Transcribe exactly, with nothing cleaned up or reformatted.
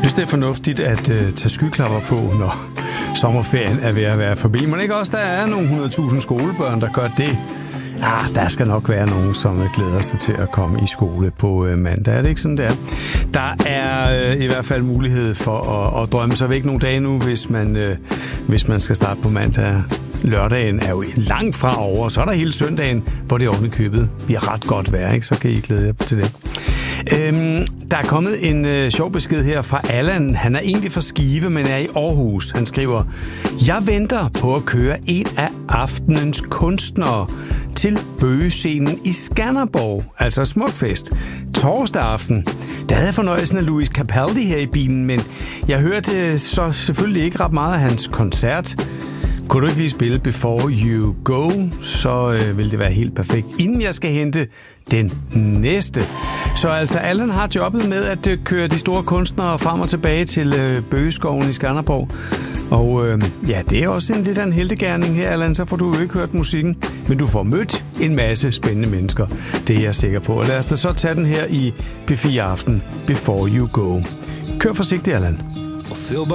synes, det er fornuftigt at uh, tage skyklapper på, når sommerferien er ved at være forbi. Men ikke også, der er nogle hundrede tusind skolebørn, der gør det. Ah, der skal nok være nogen, som glæder sig til at komme i skole på øh, mandag. Er det ikke sådan, det er? Der er øh, i hvert fald mulighed for at, at drømme sig væk nogle dage nu, hvis man, øh, hvis man skal starte på mandag. Lørdagen er jo langt fra over, så er der hele søndagen, hvor det oven i købet bliver ret godt vejr, ikke? Så kan I glæde jer til det. Øhm, der er kommet en øh, sjov besked her fra Allan. Han er egentlig fra Skive, men er i Aarhus. Han skriver: Jeg venter på at køre en af aftenens kunstnere til bøgescenen i Skanderborg, altså Smukfest, torsdag aften. Der havde jeg fornøjelsen af Louis Capaldi her i bilen, men jeg hørte så selvfølgelig ikke ret meget af hans koncert. Kunne du ikke lige spille Before You Go, så øh, vil det være helt perfekt, inden jeg skal hente den næste. Så altså, Allan har jobbet med at øh, køre de store kunstnere frem og tilbage til øh, Bøgeskoven i Skanderborg. Og øh, ja, det er også en lidt af en heltegerning her, Allan, så får du jo ikke hørt musikken, men du får mødt en masse spændende mennesker. Det er jeg sikker på. Og lad os da så tage den her i P fire Aften, Before You Go. Kør forsigtigt, Allan.